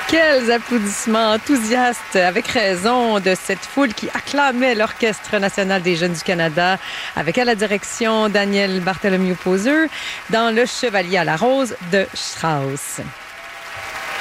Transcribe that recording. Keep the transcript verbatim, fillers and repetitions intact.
Quels applaudissements enthousiastes, avec raison, de cette foule qui acclamait l'Orchestre national des jeunes du Canada, avec à la direction Daniel Bartholomew Poser, dans Le Chevalier à la rose de Strauss.